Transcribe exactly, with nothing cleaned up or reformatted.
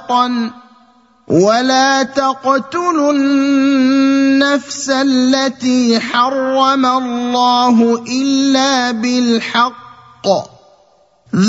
وسطا ولا تقتلوا النفس التي حرم الله إلا بالحق